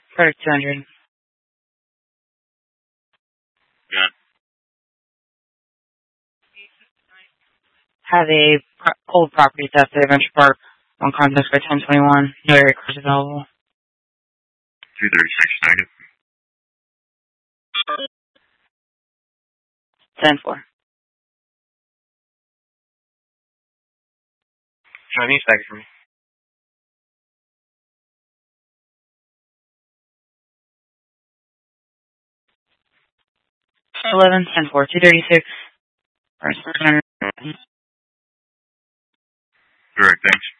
Product 200. Yeah. Have a cold property theft at Adventure Park on context by 1021. No area cars available. 236 negative. 10-4. Chinese package for me. 11, 10-4, 236. Correct, thanks.